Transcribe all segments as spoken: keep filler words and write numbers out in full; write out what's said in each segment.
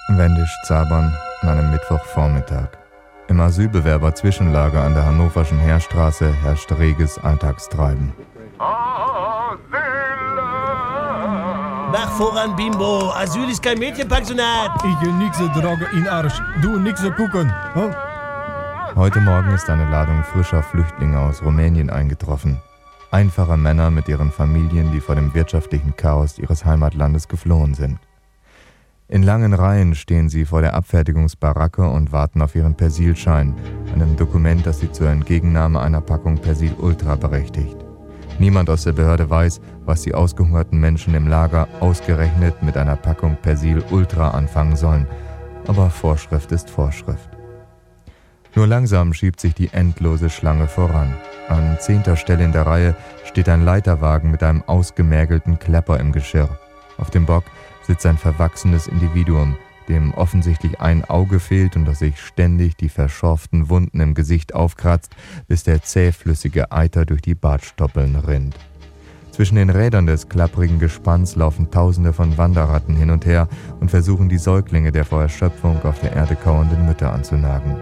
Wendisch Zabern an einem Mittwochvormittag. Im Asylbewerber-Zwischenlager an der hannoverschen Heerstraße herrscht reges Alltagstreiben. Mach voran, Bimbo. Asyl ist kein Mädchenpensionat. Ich geh nix Droge in Arsch. Du nix gucken. Hm? Heute Morgen ist eine Ladung frischer Flüchtlinge aus Rumänien eingetroffen. Einfache Männer mit ihren Familien, die vor dem wirtschaftlichen Chaos ihres Heimatlandes geflohen sind. In langen Reihen stehen sie vor der Abfertigungsbaracke und warten auf ihren Persilschein, einem Dokument, das sie zur Entgegennahme einer Packung Persil Ultra berechtigt. Niemand aus der Behörde weiß, was die ausgehungerten Menschen im Lager ausgerechnet mit einer Packung Persil Ultra anfangen sollen. Aber Vorschrift ist Vorschrift. Nur langsam schiebt sich die endlose Schlange voran. An zehnter Stelle in der Reihe steht ein Leiterwagen mit einem ausgemergelten Klepper im Geschirr. Auf dem Bock sitzt ein verwachsenes Individuum, dem offensichtlich ein Auge fehlt und das sich ständig die verschorften Wunden im Gesicht aufkratzt, bis der zähflüssige Eiter durch die Bartstoppeln rinnt. Zwischen den Rädern des klapprigen Gespanns laufen Tausende von Wanderratten hin und her und versuchen die Säuglinge der vor Erschöpfung auf der Erde kauernden Mütter anzunagen.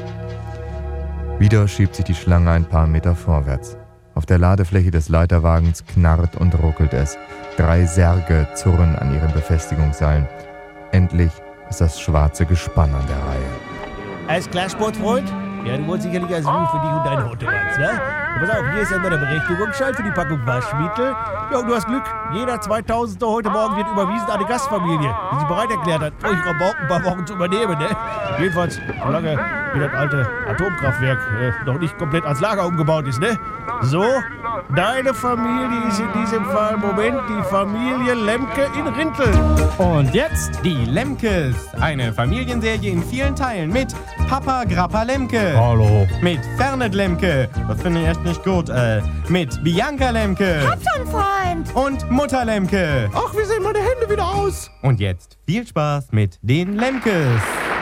Wieder schiebt sich die Schlange ein paar Meter vorwärts. Auf der Ladefläche des Leiterwagens knarrt und ruckelt es. Drei Särge zurren an ihren Befestigungsseilen. Endlich ist das schwarze Gespann an der Reihe. Alles klar, Sportfreund? Ja, du wolltest sicherlich Asyl für dich und deine Autobahns, ne? Ja, pass auf, hier ist einmal der Berechtigungsschein für die Packung Waschmittel. Ja, und du hast Glück. Jeder zweitausendste heute Morgen wird überwiesen an eine Gastfamilie, die sich bereit erklärt hat, euch Rabauken ein paar Wochen zu übernehmen, ne? Jedenfalls, solange wie das alte Atomkraftwerk äh, noch nicht komplett als Lager umgebaut ist, ne? So, deine Familie ist in diesem Fall, Moment, die Familie Lemke in Rinteln. Und jetzt die Lemkes. Eine Familienserie in vielen Teilen mit Papa Grappa Lemke. Hallo. Mit Fernet Lemke. Das finde ich echt nicht gut. Äh, mit Bianca Lemke. Hab schon Freund. Und Mutter Lemke. Ach, wie sehen meine Hände wieder aus? Und jetzt viel Spaß mit den Lemkes.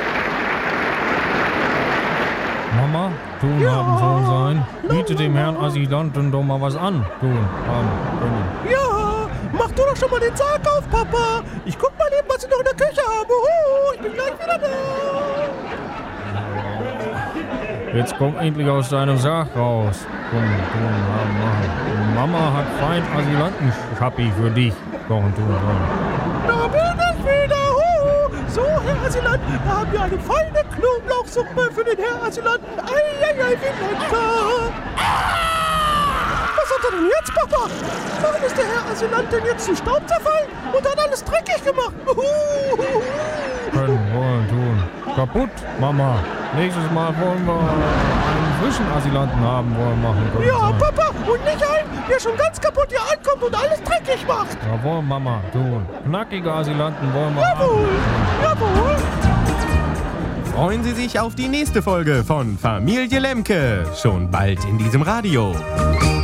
Mama, tun Ja. haben so sein. Biete dem Herrn Asylanten doch mal was an. Tun haben können. Ja, mach du doch schon mal den Sarg auf, Papa. Ich guck mal eben, was ich noch in der Küche habe. Uhu, ich bin gleich wieder da. Jetzt komm endlich aus deinem Sarg raus. Komm, tun haben machen. Mama hat fein Asylanten-Schappi für dich. Kochen, tun haben. Da bin ich wieder. Uhu. So, Herr Asylant, da haben wir eine feine Knoblauchsuppe für den Herrn Asylanten. Eieiei, wie lecker. Was hat er denn jetzt, Papa? Warum ist der Herr Asylant denn jetzt zu Staub zerfallen und hat alles dreckig gemacht? Uhu. Können, wollen, tun. Kaputt, Mama. Nächstes Mal wollen wir einen frischen Asylanten haben wollen machen können. Ja, Papa, und nicht einen, der schon ganz kaputt hier ankommt und alles dreckig macht. Jawohl, Mama, tun. Knackige Asylanten wollen wir Jawohl, jawohl. Freuen Sie sich auf die nächste Folge von Familie Lemke. Schon bald in diesem Radio.